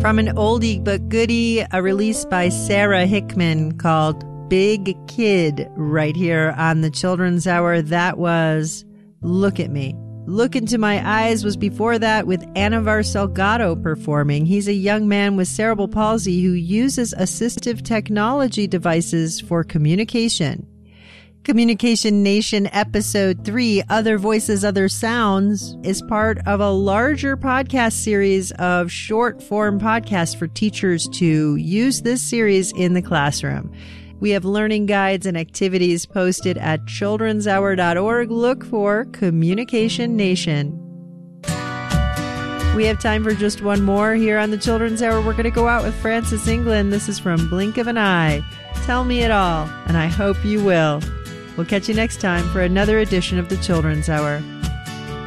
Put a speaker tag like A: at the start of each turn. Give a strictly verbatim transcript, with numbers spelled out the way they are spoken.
A: From an oldie but goodie, a release by Sarah Hickman called Big Kid, right here on the Children's Hour. That was Look at Me. Look Into My Eyes was before that with Anavar Salgado performing. He's a young man with cerebral palsy who uses assistive technology devices for communication. Communication Nation Episode three, Other Voices, Other Sounds, is part of a larger podcast series of short-form podcasts for teachers to use this series in the classroom. We have learning guides and activities posted at children's hour dot org. Look for Communication Nation. We have time for just one more here on the Children's Hour. We're going to go out with Francis England. This is from Blink of an Eye. Tell me it all, and I hope you will. We'll catch you next time for another edition of the Children's Hour.